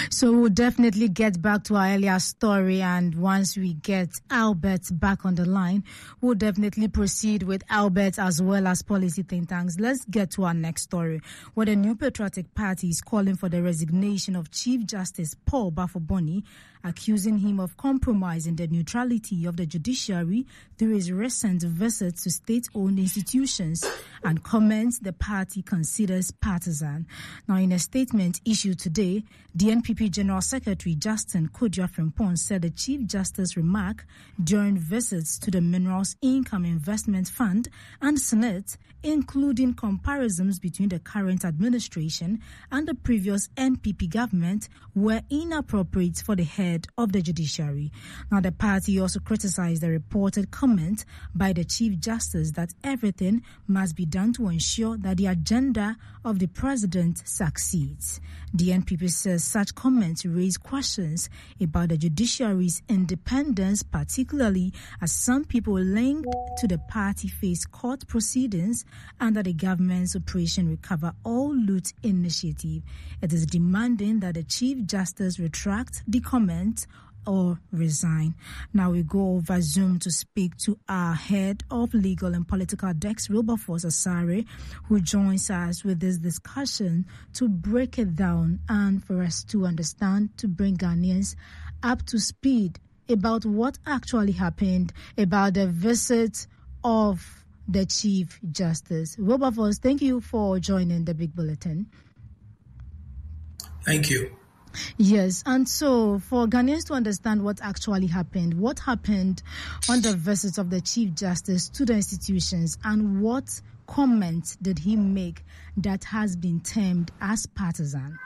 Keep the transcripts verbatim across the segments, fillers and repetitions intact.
So we'll definitely get back to our earlier story, and once we get Albert back on the line, we'll definitely proceed with Albert as well as policy think tanks. Let's get to our next story, where the New Patriotic Party is calling for the resignation of Chief Justice Paul Bafo-Boni, accusing him of compromising the neutrality of the judiciary through his recent visits to state-owned institutions and comments the party considers partisan. Now, in a statement issued today, the N P P General Secretary Justin Kodwo-Frimpong said the Chief Justice's remark during visits to the Minerals Income Investment Fund and Senate, including comparisons between the current administration and the previous N P P government, were inappropriate for the head of the judiciary. Now, the party also criticized the reported comment by the Chief Justice that everything must be done to ensure that the agenda of the president succeeds. The N P P says such comments raise questions about the judiciary's independence, particularly as some people linked to the party face court proceedings under the government's Operation Recover All Loot initiative. It is demanding that the Chief Justice retract the comment or resign. Now we go over Zoom to speak to our head of legal and political desk, Wilberforce Asare, who joins us with this discussion to break it down and for us to understand, to bring Ghanaians up to speed about what actually happened, about the visit of the Chief Justice. Wilberforce, thank you for joining the Big Bulletin. Thank you. Yes, and so for Ghanaians to understand what actually happened, what happened on the visit of the Chief Justice to the institutions, and what comments did he make that has been termed as partisan?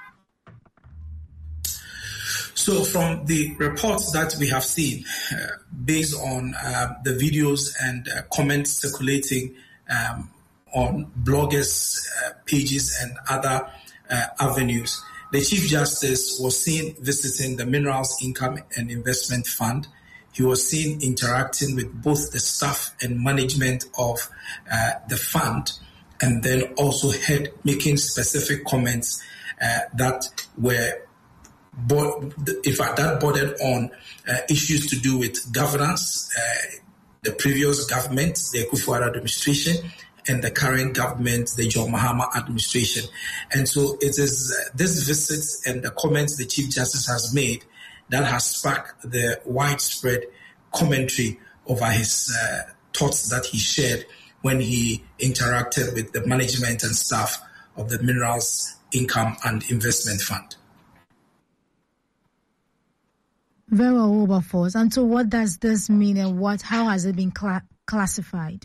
So from the reports that we have seen, uh, based on uh, the videos and uh, comments circulating um, on bloggers' uh, pages and other uh, avenues, the Chief Justice was seen visiting the Minerals Income and Investment Fund. He was seen interacting with both the staff and management of uh, the fund, and then also heard making specific comments uh, that were, in fact, that bordered on uh, issues to do with governance, uh, the previous government, the Akufo-Addo administration, and the current government, the John Mahama administration. And so it is uh, this visit and the comments the Chief Justice has made that has sparked the widespread commentary over his uh, thoughts that he shared when he interacted with the management and staff of the Minerals Income and Investment Fund. Very well, Wilberforce. And so what does this mean, and what, how has it been cla- classified?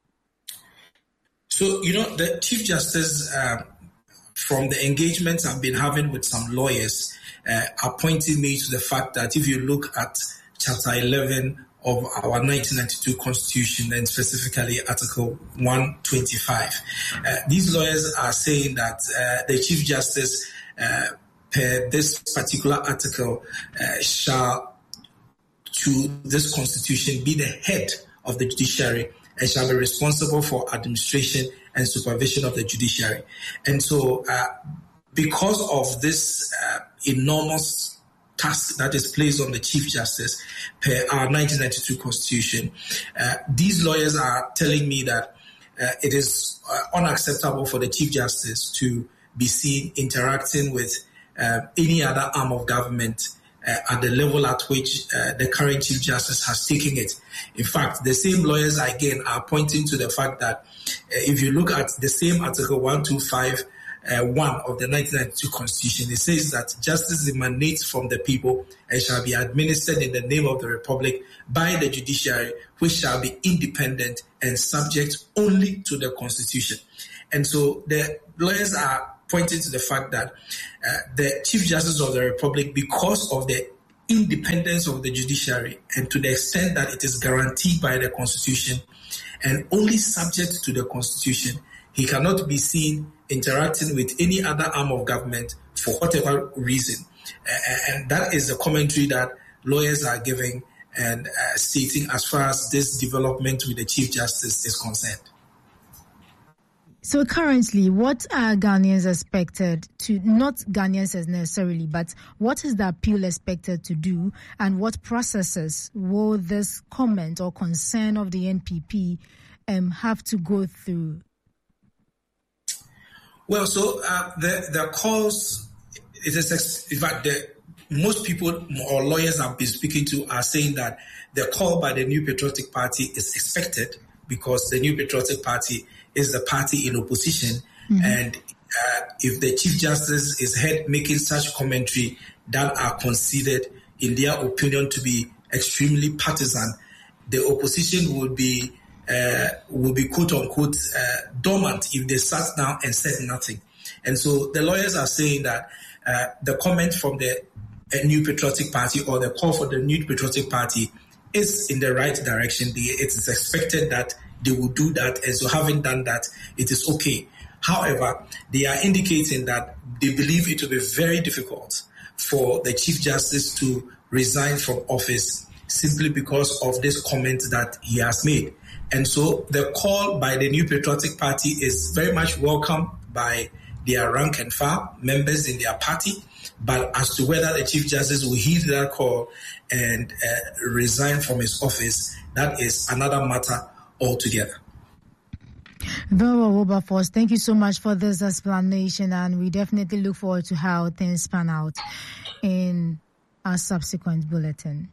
So, you know, the Chief Justice, uh, from the engagements I've been having with some lawyers, uh, are pointing me to the fact that if you look at Chapter eleven of our nineteen ninety-two Constitution, and specifically Article one twenty-five, uh, these lawyers are saying that uh, the Chief Justice, uh, per this particular article, uh, shall, to this Constitution, be the head of the judiciary and shall be responsible for administration and supervision of the judiciary. And so uh, because of this uh, enormous task that is placed on the Chief Justice per our nineteen ninety-two Constitution, uh, these lawyers are telling me that uh, it is uh, unacceptable for the Chief Justice to be seen interacting with uh, any other arm of government Uh, at the level at which uh, the current Chief Justice has taken it. In fact, the same lawyers again are pointing to the fact that uh, if you look at the same Article one twenty-five uh, one of the nineteen ninety-two Constitution, it says that justice emanates from the people and shall be administered in the name of the Republic by the judiciary, which shall be independent and subject only to the Constitution. And so the lawyers are pointing to the fact that uh, the Chief Justice of the Republic, because of the independence of the judiciary and to the extent that it is guaranteed by the Constitution and only subject to the Constitution, he cannot be seen interacting with any other arm of government for whatever reason. Uh, and that is the commentary that lawyers are giving and uh, stating as far as this development with the Chief Justice is concerned. So currently, what are Ghanaians expected to, not Ghanaians necessarily, but what is the appeal expected to do, and what processes will this comment or concern of the N P P um, have to go through? Well, so uh, the, the calls, it is, in fact, the, most people or lawyers I've been speaking to are saying that the call by the New Patriotic Party is expected because the New Patriotic Party is the party in opposition. Mm-hmm. And uh, if the Chief Justice is heard making such commentary that are considered, in their opinion, to be extremely partisan, the opposition would be, uh, would be quote unquote, uh, dormant if they sat down and said nothing. And so the lawyers are saying that uh, the comment from the uh, New Patriotic Party or the call for the New Patriotic Party is in the right direction. It is expected that they will do that, and so having done that, it is okay. However, they are indicating that they believe it will be very difficult for the Chief Justice to resign from office simply because of this comment that he has made. And so the call by the New Patriotic Party is very much welcome by their rank and file members in their party. But as to whether the Chief Justice will heed that call and uh, resign from his office, that is another matter altogether. Very Wilberforce, thank you so much for this explanation, and we definitely look forward to how things pan out in our subsequent bulletin.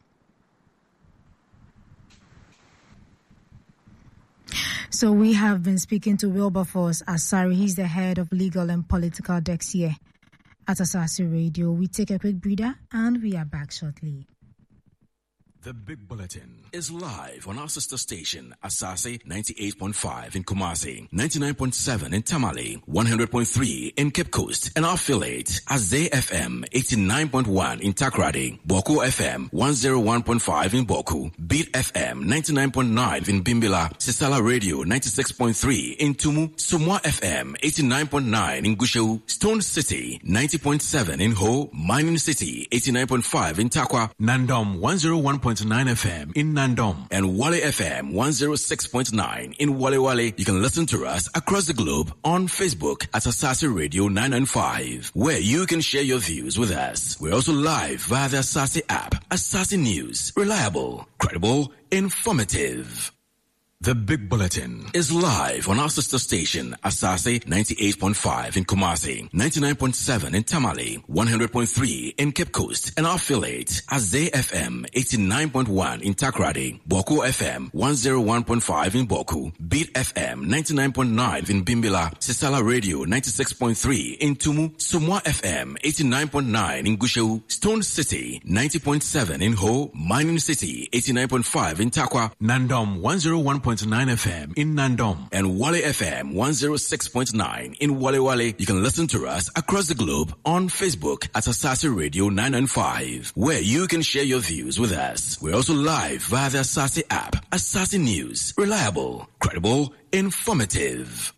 So we have been speaking to Wilberforce Asare. He's the head of legal and political desk here at Asase Radio. We take a quick breather and we are back shortly. The Big Bulletin is live on our sister station, Asase ninety-eight point five in Kumasi, ninety-nine point seven in Tamale, one hundred point three in Cape Coast, and our affiliate, Azay F M eighty-nine point one in Takrady, Boku F M one oh one point five in Boku, Beat F M ninety-nine point nine in Bimbila, Sisala Radio ninety-six point three in Tumu, Sumwa F M eighty-nine point nine in Gushu, Stone City ninety point seven in Ho, Mining City eighty-nine point five in Takwa, Nandom one oh one point nine F M in Nandom, and Wale F M one oh six point nine in Wale Wale. You can listen to us across the globe on Facebook at Asase Radio nine ninety-five, where you can share your views with us. We're also live via the Asase app. Asase News, reliable, credible, informative. The Big Bulletin is live on our sister station, Asase ninety-eight point five in Kumasi, ninety-nine point seven in Tamale, one hundred point three in Cape Coast, and our affiliate, Azay F M eighty-nine point one in Takrady, Boku F M one oh one point five in Boku, Beat F M ninety-nine point nine in Bimbila, Sisala Radio ninety-six point three in Tumu, Sumwa F M eighty-nine point nine in Gushu, Stone City ninety point seven in Ho, Mining City eighty-nine point five in Takwa, Nandom one oh one point nine F M in Nandom, and Wale F M one oh six point nine in Wale Wale. You can listen to us across the globe on Facebook at Asase Radio nine ninety-five, where you can share your views with us. We're also live via the Asase app. Asase News, reliable, credible, informative.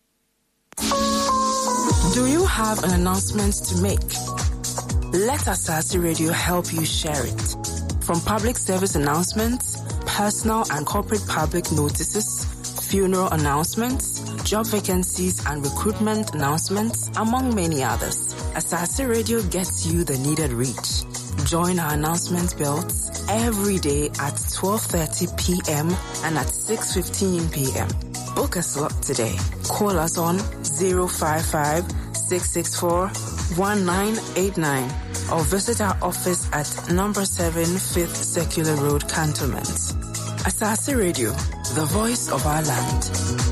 Do you have an announcement to make? Let Asase Radio help you share it. From public service announcements, personal and corporate public notices, funeral announcements, job vacancies and recruitment announcements, among many others, Asase Radio gets you the needed reach. Join our announcement belts every day at twelve thirty p.m. and at six fifteen p.m. Book a slot today. Call us on zero five five, six six four, one nine eight nine or visit our office at number seven Fifth Circular Road, Cantonment. Asase Radio, the voice of our land.